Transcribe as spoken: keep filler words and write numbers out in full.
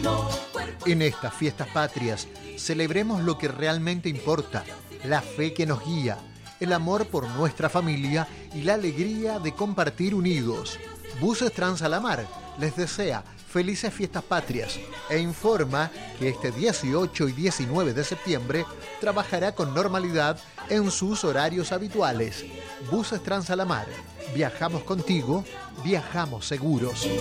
En estas fiestas patrias, celebremos lo que realmente importa, la fe que nos guía, el amor por nuestra familia y la alegría de compartir unidos. Buses Transalamar les desea felices fiestas patrias e informa que este dieciocho y diecinueve de septiembre trabajará con normalidad en sus horarios habituales. Buses Transalamar, viajamos contigo, viajamos seguros.